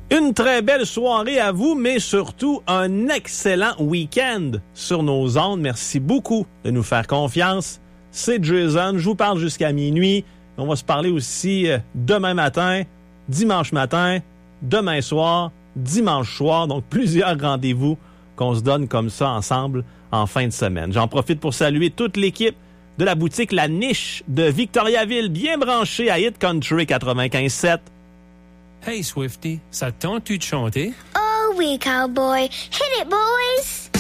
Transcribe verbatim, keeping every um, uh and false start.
Une très belle soirée à vous, mais surtout un excellent week-end sur nos ondes. Merci beaucoup de nous faire confiance. C'est Jason, je vous parle jusqu'à minuit. On va se parler aussi demain matin, dimanche matin, demain soir, dimanche soir. Donc, plusieurs rendez-vous qu'on se donne comme ça ensemble en fin de semaine. J'en profite pour saluer toute l'équipe de la boutique La Niche de Victoriaville, bien branchée à Hit Country quatre-vingt-quinze sept. Hey Swifty, ça te tente-tu de chanter? Oh oui, cowboy. Hit it, boys!